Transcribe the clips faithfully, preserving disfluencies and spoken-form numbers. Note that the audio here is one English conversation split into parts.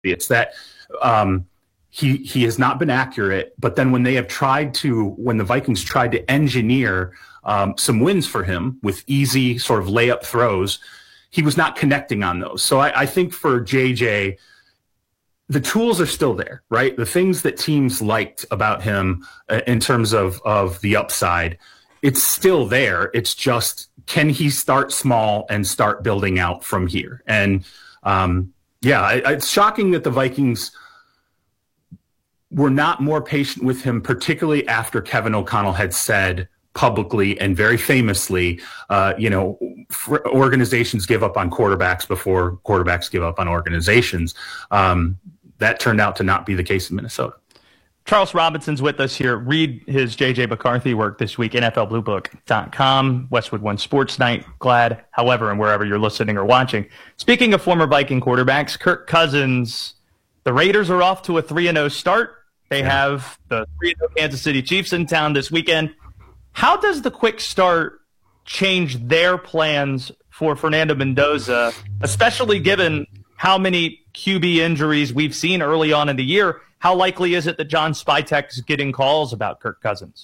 It's that um, he he has not been accurate. But then when they have tried to, when the Vikings tried to engineer um, some wins for him with easy sort of layup throws, he was not connecting on those. So I, I think for J J, the tools are still there, right? The things that teams liked about him uh, in terms of, of the upside, it's still there. It's just, can he start small and start building out from here? And um, yeah, it, it's shocking that the Vikings were not more patient with him, particularly after Kevin O'Connell had said publicly and very famously, uh, you know, organizations give up on quarterbacks before quarterbacks give up on organizations. Um, that turned out to not be the case in Minnesota. Charles Robinson's with us here. Read his J J McCarthy work this week, N F L Blue Book dot com, Westwood One Sports Night, Glad, however, and wherever you're listening or watching. Speaking of former Viking quarterbacks, Kirk Cousins, the Raiders are off to a three and oh start. They yeah. have the three and oh Kansas City Chiefs in town this weekend. How does the quick start change their plans for Fernando Mendoza, especially given how many Q B injuries we've seen early on in the year? How likely is it that John Spytek is getting calls about Kirk Cousins?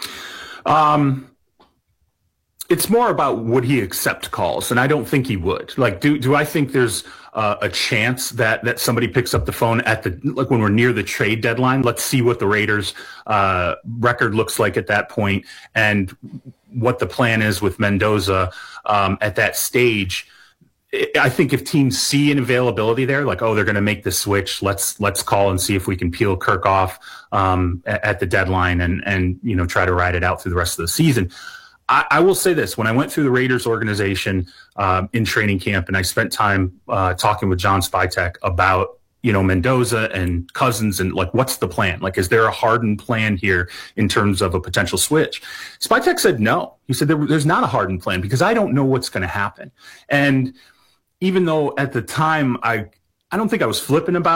Um, it's more about would he accept calls, and I don't think he would. Like, do do I think there's uh, a chance that that somebody picks up the phone at the like when we're near the trade deadline? Let's see what the Raiders' uh, record looks like at that point, and what the plan is with Mendoza um, at that stage. I think if teams see an availability there, like, oh, they're going to make the switch, let's let's call and see if we can peel Kirk off um, at, at the deadline and and you know try to ride it out through the rest of the season. I, I will say this: when I went through the Raiders organization um, in training camp, and I spent time uh, talking with John Spytek about you know Mendoza and Cousins and like what's the plan? Like, is there a hardened plan here in terms of a potential switch? Spytek said no. He said there, there's not a hardened plan because I don't know what's going to happen. And even though at the time I I don't think I was flippant about